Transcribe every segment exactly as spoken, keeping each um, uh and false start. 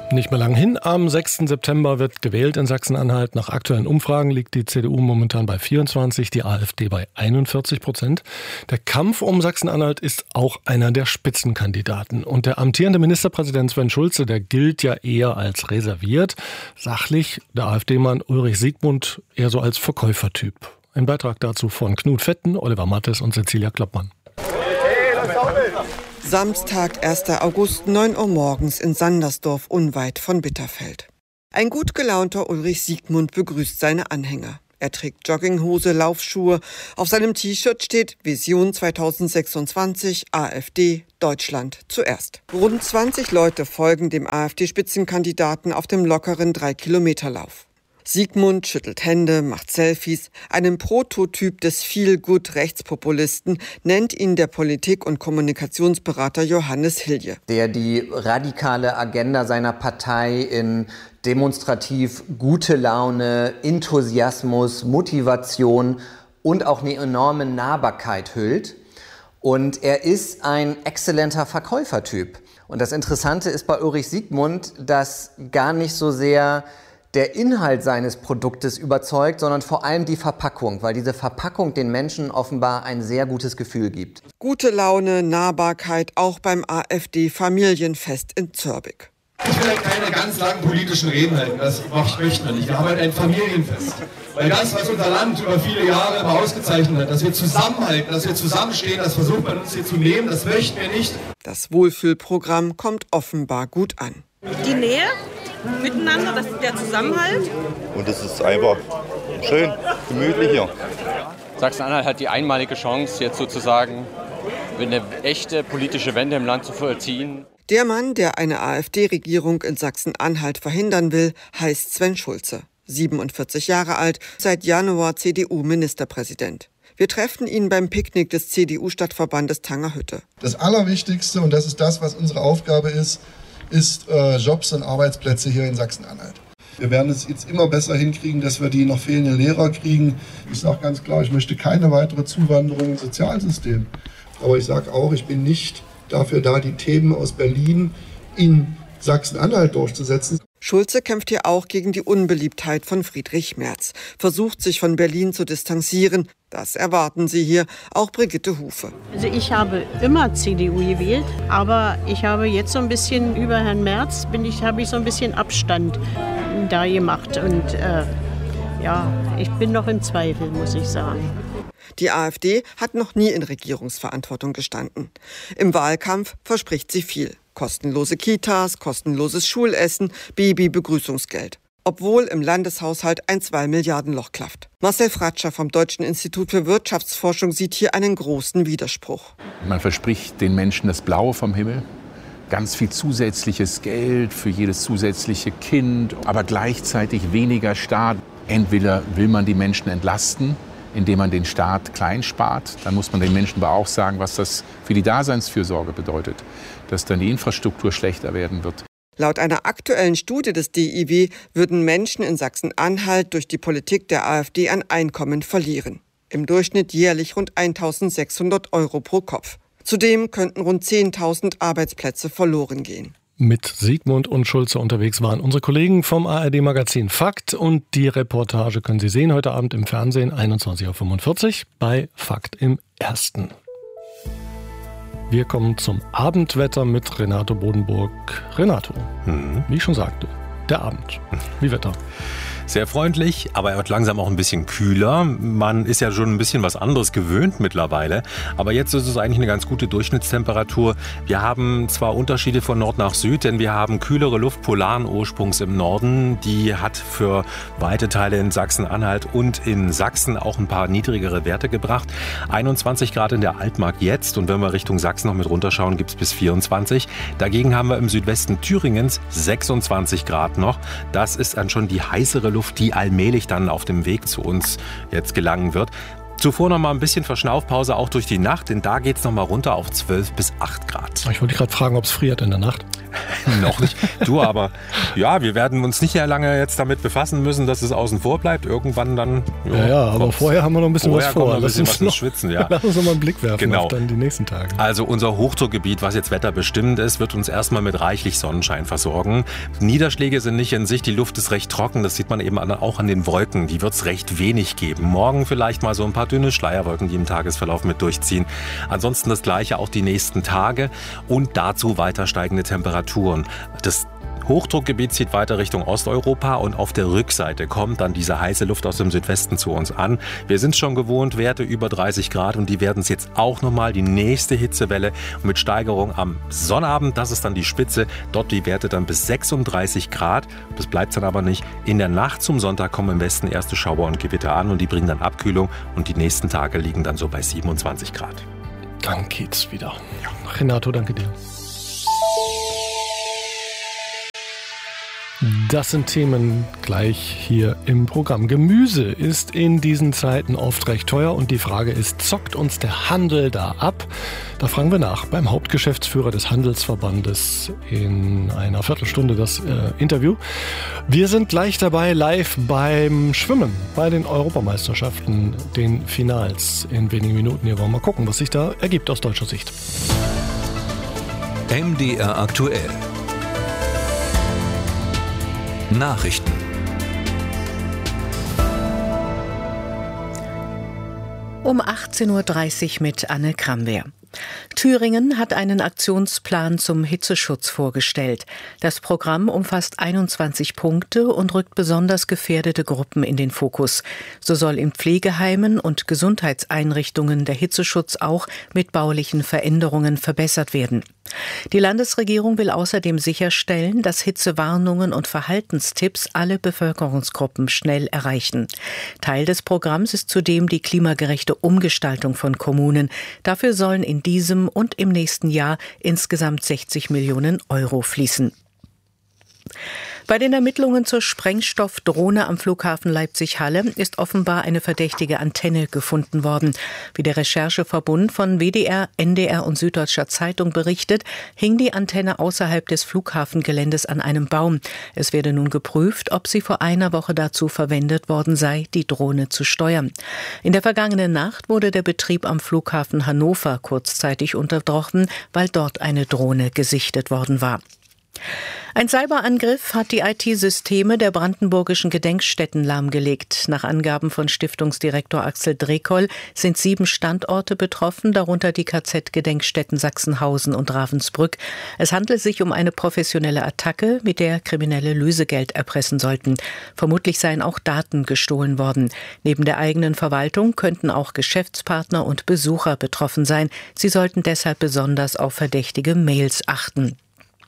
Nicht mehr lang hin. Am sechsten September wird gewählt in Sachsen-Anhalt. Nach aktuellen Umfragen liegt die C D U momentan bei vierundzwanzig, die AfD bei einundvierzig Prozent. Der Kampf um Sachsen-Anhalt ist auch einer der Spitzenkandidaten. Und der amtierende Ministerpräsident Sven Schulze, der gilt ja eher als reserviert. Sachlich der AfD-Mann Ulrich Siegmund eher so als Verkäufertyp. Ein Beitrag dazu von Knut Fetten, Oliver Mattes und Cecilia Kloppmann. Samstag, erster August, neun Uhr morgens in Sandersdorf, unweit von Bitterfeld. Ein gut gelaunter Ulrich Siegmund begrüßt seine Anhänger. Er trägt Jogginghose, Laufschuhe. Auf seinem T-Shirt steht Vision zweitausendsechsundzwanzig, AfD, Deutschland zuerst. Rund zwanzig Leute folgen dem AfD-Spitzenkandidaten auf dem lockeren drei-Kilometer-Lauf. Siegmund schüttelt Hände, macht Selfies. Einen Prototyp des Feel-Good-Rechtspopulisten nennt ihn der Politik- und Kommunikationsberater Johannes Hilje. Der die radikale Agenda seiner Partei in demonstrativ gute Laune, Enthusiasmus, Motivation und auch eine enorme Nahbarkeit hüllt. Und er ist ein exzellenter Verkäufertyp. Und das Interessante ist bei Ulrich Siegmund, dass gar nicht so sehr der Inhalt seines Produktes überzeugt, sondern vor allem die Verpackung, weil diese Verpackung den Menschen offenbar ein sehr gutes Gefühl gibt. Gute Laune, Nahbarkeit, auch beim AfD-Familienfest in Zörbig. Ich will keine ganz langen politischen Reden halten, das möchte man nicht. Wir haben halt ein Familienfest. Weil das, was unser Land über viele Jahre immer ausgezeichnet hat, dass wir zusammenhalten, dass wir zusammenstehen, das versucht man uns hier zu nehmen, das möchten wir nicht. Das Wohlfühlprogramm kommt offenbar gut an. Die Nähe miteinander, das ist der Zusammenhalt. Und es ist einfach schön, gemütlich hier. Sachsen-Anhalt hat die einmalige Chance, jetzt sozusagen eine echte politische Wende im Land zu vollziehen. Der Mann, der eine AfD-Regierung in Sachsen-Anhalt verhindern will, heißt Sven Schulze. siebenundvierzig Jahre alt, seit Januar C D U-Ministerpräsident. Wir treffen ihn beim Picknick des C D U-Stadtverbandes Tangerhütte. Das Allerwichtigste, und das ist das, was unsere Aufgabe ist, ist äh, Jobs und Arbeitsplätze hier in Sachsen-Anhalt. Wir werden es jetzt immer besser hinkriegen, dass wir die noch fehlenden Lehrer kriegen. Ich sage ganz klar, ich möchte keine weitere Zuwanderung ins Sozialsystem. Aber ich sage auch, ich bin nicht dafür da, die Themen aus Berlin in Sachsen-Anhalt durchzusetzen. Schulze kämpft hier auch gegen die Unbeliebtheit von Friedrich Merz, versucht sich von Berlin zu distanzieren. Das erwarten Sie hier, auch Brigitte Hufe. Also ich habe immer C D U gewählt, aber ich habe jetzt so ein bisschen über Herrn Merz, bin ich, habe ich so ein bisschen Abstand da gemacht. Und äh, ja, ich bin noch im Zweifel, muss ich sagen. Die AfD hat noch nie in Regierungsverantwortung gestanden. Im Wahlkampf verspricht sie viel. Kostenlose Kitas, kostenloses Schulessen, Babybegrüßungsgeld. Obwohl im Landeshaushalt ein zwei Milliarden Loch klafft. Marcel Fratscher vom Deutschen Institut für Wirtschaftsforschung sieht hier einen großen Widerspruch. Man verspricht den Menschen das Blaue vom Himmel, ganz viel zusätzliches Geld für jedes zusätzliche Kind, aber gleichzeitig weniger Staat. Entweder will man die Menschen entlasten, indem man den Staat klein spart. Dann muss man den Menschen aber auch sagen, was das für die Daseinsfürsorge bedeutet, dass dann die Infrastruktur schlechter werden wird. Laut einer aktuellen Studie des D I W würden Menschen in Sachsen-Anhalt durch die Politik der AfD an Einkommen verlieren. Im Durchschnitt jährlich rund eintausendsechshundert Euro pro Kopf. Zudem könnten rund zehntausend Arbeitsplätze verloren gehen. Mit Siegmund und Schulze unterwegs waren unsere Kollegen vom A R D-Magazin Fakt. Und die Reportage können Sie sehen heute Abend im Fernsehen, einundzwanzig Uhr fünfundvierzig, bei Fakt im Ersten. Wir kommen zum Abendwetter mit Renato Bodenburg. Renato, mhm. wie ich schon sagte, der Abend. Wie Wetter? Sehr freundlich, aber er wird langsam auch ein bisschen kühler. Man ist ja schon ein bisschen was anderes gewöhnt mittlerweile. Aber jetzt ist es eigentlich eine ganz gute Durchschnittstemperatur. Wir haben zwar Unterschiede von Nord nach Süd, denn wir haben kühlere Luft polaren Ursprungs im Norden. Die hat für weite Teile in Sachsen-Anhalt und in Sachsen auch ein paar niedrigere Werte gebracht. einundzwanzig Grad in der Altmark jetzt. Und wenn wir Richtung Sachsen noch mit runterschauen, gibt es bis vierundzwanzig. Dagegen haben wir im Südwesten Thüringens sechsundzwanzig Grad noch. Das ist dann schon die heißere Luft. Luft, die allmählich dann auf dem Weg zu uns jetzt gelangen wird. Zuvor noch mal ein bisschen Verschnaufpause auch durch die Nacht, denn da geht es noch mal runter auf zwölf bis acht Grad. Ich wollte gerade fragen, ob es friert in der Nacht. Noch nicht. Du, aber ja, wir werden uns nicht sehr lange jetzt damit befassen müssen, dass es außen vor bleibt. Irgendwann dann. Jo, ja, ja, aber vorher haben wir noch ein bisschen was vor. Ein bisschen was noch, schwitzen, ja. Lass uns noch mal einen Blick werfen genau. auf dann die nächsten Tage. Also unser Hochdruckgebiet, was jetzt wetterbestimmt ist, wird uns erstmal mit reichlich Sonnenschein versorgen. Niederschläge sind nicht in Sicht, die Luft ist recht trocken. Das sieht man eben auch an den Wolken. Die wird es recht wenig geben. Morgen vielleicht mal so ein paar dünne Schleierwolken, die im Tagesverlauf mit durchziehen. Ansonsten das Gleiche auch die nächsten Tage und dazu weiter steigende Temperaturen. Das Hochdruckgebiet zieht weiter Richtung Osteuropa und auf der Rückseite kommt dann diese heiße Luft aus dem Südwesten zu uns an. Wir sind schon gewohnt, Werte über dreißig Grad und die werden es jetzt auch nochmal, die nächste Hitzewelle mit Steigerung am Sonnabend, das ist dann die Spitze, dort die Werte dann bis sechsunddreißig Grad, das bleibt dann aber nicht. In der Nacht zum Sonntag kommen im Westen erste Schauer und Gewitter an und die bringen dann Abkühlung und die nächsten Tage liegen dann so bei siebenundzwanzig Grad. Dann geht's wieder. Ja. Renato, danke dir. Das sind Themen gleich hier im Programm. Gemüse ist in diesen Zeiten oft recht teuer und die Frage ist, zockt uns der Handel da ab? Da fragen wir nach beim Hauptgeschäftsführer des Handelsverbandes in einer Viertelstunde das äh, Interview. Wir sind gleich dabei live beim Schwimmen, bei den Europameisterschaften, den Finals in wenigen Minuten. Hier wollen wir mal gucken, was sich da ergibt aus deutscher Sicht. M D R aktuell. Nachrichten. Um achtzehn Uhr dreißig mit Anne Kramwehr. Thüringen hat einen Aktionsplan zum Hitzeschutz vorgestellt. Das Programm umfasst einundzwanzig Punkte und rückt besonders gefährdete Gruppen in den Fokus. So soll in Pflegeheimen und Gesundheitseinrichtungen der Hitzeschutz auch mit baulichen Veränderungen verbessert werden. Die Landesregierung will außerdem sicherstellen, dass Hitzewarnungen und Verhaltenstipps alle Bevölkerungsgruppen schnell erreichen. Teil des Programms ist zudem die klimagerechte Umgestaltung von Kommunen. Dafür sollen in diesem und im nächsten Jahr insgesamt sechzig Millionen Euro fließen. Bei den Ermittlungen zur Sprengstoffdrohne am Flughafen Leipzig-Halle ist offenbar eine verdächtige Antenne gefunden worden. Wie der Rechercheverbund von W D R, N D R und Süddeutscher Zeitung berichtet, hing die Antenne außerhalb des Flughafengeländes an einem Baum. Es werde nun geprüft, ob sie vor einer Woche dazu verwendet worden sei, die Drohne zu steuern. In der vergangenen Nacht wurde der Betrieb am Flughafen Hannover kurzzeitig unterbrochen, weil dort eine Drohne gesichtet worden war. Ein Cyberangriff hat die I T-Systeme der brandenburgischen Gedenkstätten lahmgelegt. Nach Angaben von Stiftungsdirektor Axel Drekoll sind sieben Standorte betroffen, darunter die K Z-Gedenkstätten Sachsenhausen und Ravensbrück. Es handelt sich um eine professionelle Attacke, mit der Kriminelle Lösegeld erpressen sollten. Vermutlich seien auch Daten gestohlen worden. Neben der eigenen Verwaltung könnten auch Geschäftspartner und Besucher betroffen sein. Sie sollten deshalb besonders auf verdächtige Mails achten.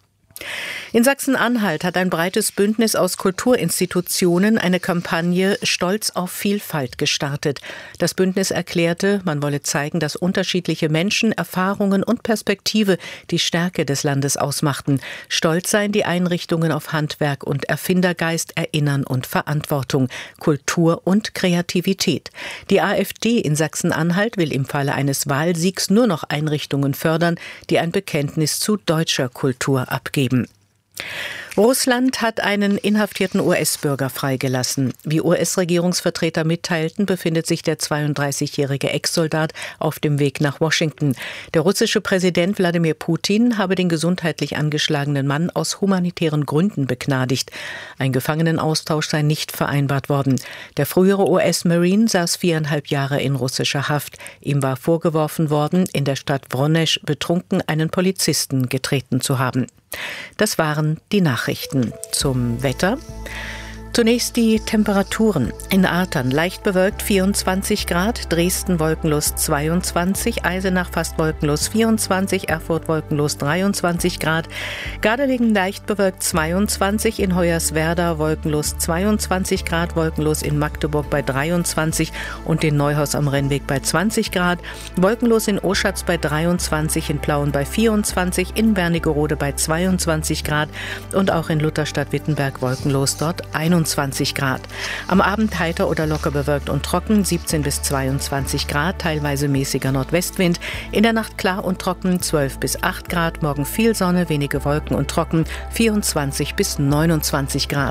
In Sachsen-Anhalt hat ein breites Bündnis aus Kulturinstitutionen eine Kampagne Stolz auf Vielfalt gestartet. Das Bündnis erklärte, man wolle zeigen, dass unterschiedliche Menschen, Erfahrungen und Perspektive die Stärke des Landes ausmachten. Stolz seien die Einrichtungen auf Handwerk und Erfindergeist, Erinnern und Verantwortung, Kultur und Kreativität. Die AfD in Sachsen-Anhalt will im Falle eines Wahlsiegs nur noch Einrichtungen fördern, die ein Bekenntnis zu deutscher Kultur abgeben. Russland hat einen inhaftierten U S-Bürger freigelassen. Wie U S-Regierungsvertreter mitteilten, befindet sich der zweiunddreißigjährige Ex-Soldat auf dem Weg nach Washington. Der russische Präsident Wladimir Putin habe den gesundheitlich angeschlagenen Mann aus humanitären Gründen begnadigt. Ein Gefangenenaustausch sei nicht vereinbart worden. Der frühere U S-Marine saß viereinhalb Jahre in russischer Haft. Ihm war vorgeworfen worden, in der Stadt Woronezh betrunken einen Polizisten getreten zu haben. Das waren die Nachrichten zum Wetter. Zunächst die Temperaturen. In Artern leicht bewölkt vierundzwanzig Grad, Dresden wolkenlos zweiundzwanzig, Eisenach fast wolkenlos vierundzwanzig, Erfurt wolkenlos dreiundzwanzig Grad, Gardelegen leicht bewölkt zweiundzwanzig, in Hoyerswerda wolkenlos zweiundzwanzig Grad, wolkenlos in Magdeburg bei dreiundzwanzig und in Neuhaus am Rennweg bei zwanzig Grad, wolkenlos in Oschatz bei dreiundzwanzig, in Plauen bei vierundzwanzig, in Wernigerode bei zweiundzwanzig Grad und auch in Lutherstadt-Wittenberg wolkenlos dort einundzwanzig fünfundzwanzig Grad. Am Abend heiter oder locker bewölkt und trocken, siebzehn bis zweiundzwanzig Grad, teilweise mäßiger Nordwestwind. In der Nacht klar und trocken, zwölf bis acht Grad. Morgen viel Sonne, wenige Wolken und trocken, vierundzwanzig bis neunundzwanzig Grad.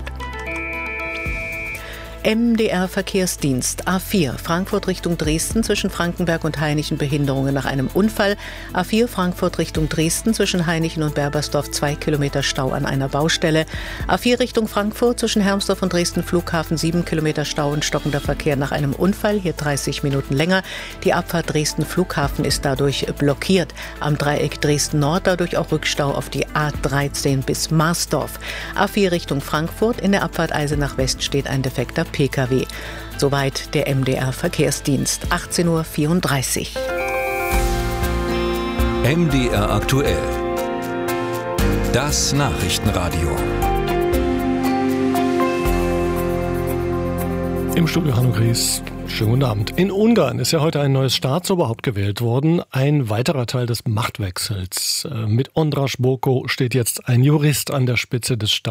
M D R-Verkehrsdienst A vier, Frankfurt Richtung Dresden zwischen Frankenberg und Hainichen Behinderungen nach einem Unfall. A vier Frankfurt Richtung Dresden zwischen Hainichen und Berbersdorf zwei Kilometer Stau an einer Baustelle. A vier Richtung Frankfurt zwischen Hermsdorf und Dresden Flughafen sieben Kilometer Stau und stockender Verkehr nach einem Unfall, hier dreißig Minuten länger. Die Abfahrt Dresden Flughafen ist dadurch blockiert. Am Dreieck Dresden Nord dadurch auch Rückstau auf die A dreizehn bis Marsdorf. A vier Richtung Frankfurt, in der Abfahrt Eisenach West steht ein defekter P K W. Soweit der M D R-Verkehrsdienst. achtzehn Uhr vierunddreißig. M D R aktuell. Das Nachrichtenradio. Im Studio Hanno Gries. Schönen guten Abend. In Ungarn ist ja heute ein neues Staatsoberhaupt gewählt worden. Ein weiterer Teil des Machtwechsels. Mit Andras Boko steht jetzt ein Jurist an der Spitze des Staates.